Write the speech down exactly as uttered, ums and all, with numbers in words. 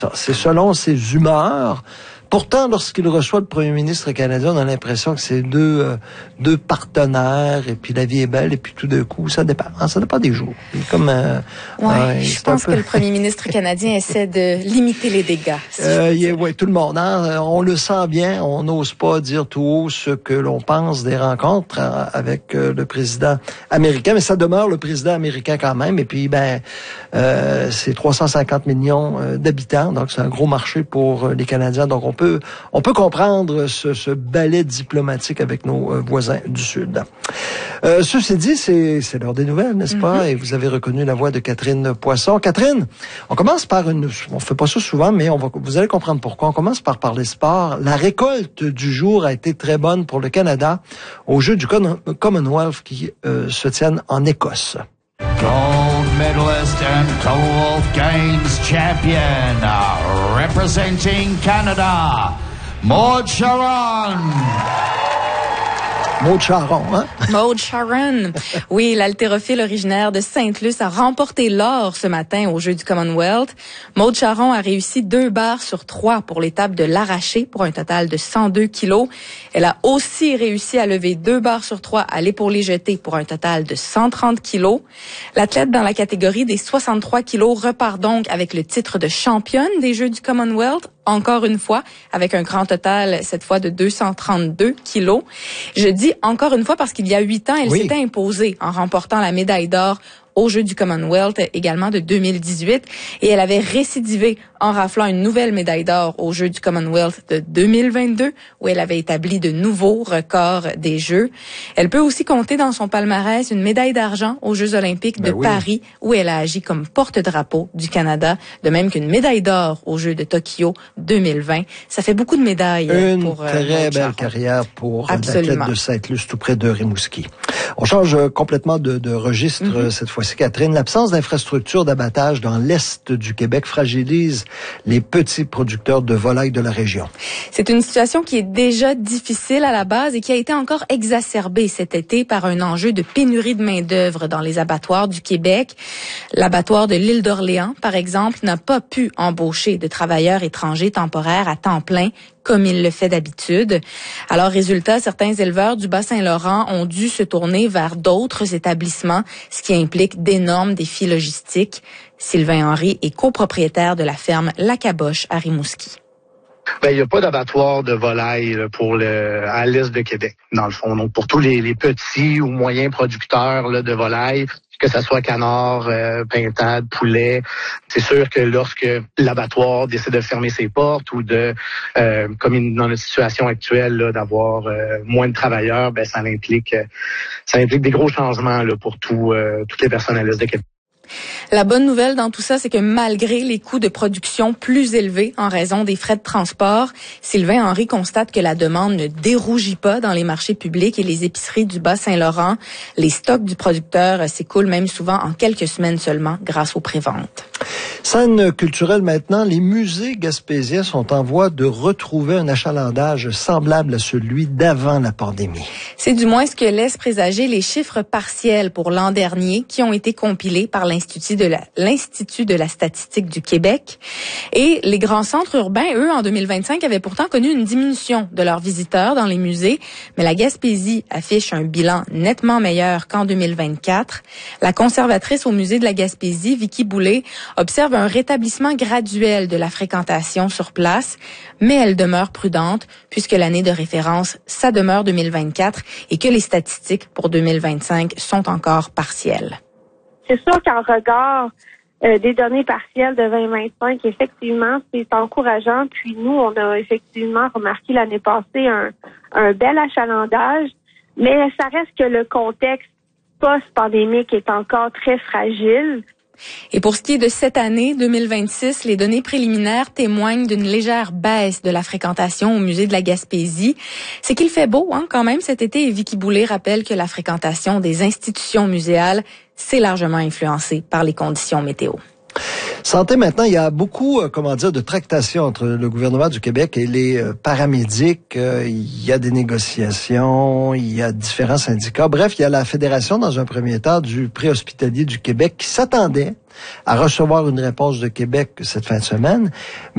C'est selon ses humeurs. Pourtant, lorsqu'il reçoit le premier ministre canadien, on a l'impression que c'est deux euh, deux partenaires, et puis la vie est belle, et puis tout d'un coup, ça dépend. Hein, ça dépend des jours. Comme, euh, ouais, euh, je pense peu... que le premier ministre canadien essaie de limiter les dégâts. Si euh, yeah, ouais, tout le monde. Hein, on le sent bien. On n'ose pas dire tout haut ce que l'on pense des rencontres euh, avec euh, le président américain, mais ça demeure le président américain quand même. Et puis, ben, euh, c'est trois cent cinquante millions euh, d'habitants, donc c'est un gros marché pour euh, les Canadiens. Donc on peut On peut comprendre ce, ce ballet diplomatique avec nos euh, voisins du Sud. Euh, ceci dit, c'est, c'est l'heure des nouvelles, n'est-ce pas? Mm-hmm. Et vous avez reconnu la voix de Catherine Poisson. Catherine, on commence par une... On fait pas ça souvent, mais on va, vous allez comprendre pourquoi. On commence par parler sport. La récolte du jour a été très bonne pour le Canada aux Jeux du Commonwealth qui euh, se tiennent en Écosse. Gold medalist and Commonwealth Games champion, uh, representing Canada, Maud Sharon. Maud Sharon, hein? Maud Sharon. Oui, l'haltérophile originaire de Sainte-Luce a remporté l'or ce matin aux Jeux du Commonwealth. Maud Sharon a réussi deux barres sur trois pour l'étape de l'arraché pour un total de cent deux kilos. Elle a aussi réussi à lever deux barres sur trois à l'épaulé jeté pour un total de cent trente kilos. L'athlète dans la catégorie des soixante-trois kilos repart donc avec le titre de championne des Jeux du Commonwealth. Encore une fois, avec un grand total, cette fois, de deux cent trente-deux kilos. Je dis encore une fois parce qu'il y a huit ans, elle oui. s'était imposée en remportant la médaille d'or aux Jeux du Commonwealth également de deux mille dix-huit, et elle avait récidivé en raflant une nouvelle médaille d'or aux Jeux du Commonwealth de deux mille vingt-deux, où elle avait établi de nouveaux records des Jeux. Elle peut aussi compter dans son palmarès une médaille d'argent aux Jeux olympiques ben de oui. Paris, où elle a agi comme porte-drapeau du Canada, de même qu'une médaille d'or aux Jeux de Tokyo deux mille vingt. Ça fait beaucoup de médailles une pour Une très euh, belle carrière pour l'athlète de Sainte-Luce, tout près de Rimouski. On change complètement de, de registre mm-hmm. cette fois-ci, Catherine. L'absence d'infrastructures d'abattage dans l'est du Québec fragilise les petits producteurs de volailles de la région. C'est une situation qui est déjà difficile à la base et qui a été encore exacerbée cet été par un enjeu de pénurie de main-d'œuvre dans les abattoirs du Québec. L'abattoir de l'île d'Orléans, par exemple, n'a pas pu embaucher de travailleurs étrangers temporaires à temps plein comme il le fait d'habitude. Alors, résultat, certains éleveurs du Bas-Saint-Laurent ont dû se tourner vers d'autres établissements, ce qui implique d'énormes défis logistiques. Sylvain Henry est copropriétaire de la ferme La Caboche à Rimouski. Ben, il n'y a pas d'abattoir de volailles là, pour le à l'est de Québec, dans le fond. Donc, pour tous les, les petits ou moyens producteurs là, de volailles, que ça soit canard, euh, pintade, poulet, c'est sûr que lorsque l'abattoir décide de fermer ses portes ou de, euh, comme dans la situation actuelle, là, d'avoir euh, moins de travailleurs, ben ça implique, ça implique des gros changements là pour tout, euh, toutes les personnes à l'est de Québec. La bonne nouvelle dans tout ça, c'est que malgré les coûts de production plus élevés en raison des frais de transport, Sylvain Henry constate que la demande ne dérougit pas dans les marchés publics et les épiceries du Bas-Saint-Laurent. Les stocks du producteur s'écoulent même souvent en quelques semaines seulement grâce aux préventes. Scène culturelle maintenant, les musées gaspésiens sont en voie de retrouver un achalandage semblable à celui d'avant la pandémie. C'est du moins ce que laissent présager les chiffres partiels pour l'an dernier qui ont été compilés par l'Institut de la, l'Institut de la statistique du Québec. Et les grands centres urbains, eux, en deux mille vingt-cinq, avaient pourtant connu une diminution de leurs visiteurs dans les musées, mais la Gaspésie affiche un bilan nettement meilleur qu'en deux mille vingt-quatre. La conservatrice au musée de la Gaspésie, Vicky Boulay, observe un rétablissement graduel de la fréquentation sur place, mais elle demeure prudente puisque l'année de référence, ça demeure deux mille vingt-quatre et que les statistiques pour deux mille vingt-cinq sont encore partielles. C'est sûr qu'en regard euh, des données partielles de vingt vingt-cinq, effectivement, c'est encourageant. Puis nous, on a effectivement remarqué l'année passée un, un bel achalandage, mais ça reste que le contexte post-pandémique est encore très fragile. Et pour ce qui est de cette année, deux mille vingt-six, les données préliminaires témoignent d'une légère baisse de la fréquentation au musée de la Gaspésie. C'est qu'il fait beau hein, quand même cet été et Vicky Boulay rappelle que la fréquentation des institutions muséales s'est largement influencée par les conditions météo. Santé maintenant, il y a beaucoup, euh, comment dire, de tractations entre le gouvernement du Québec et les euh, paramédics. Euh, il y a des négociations, il y a différents syndicats. Bref, il y a la Fédération, dans un premier temps, du préhospitalier du Québec qui s'attendait à recevoir une réponse de Québec cette fin de semaine.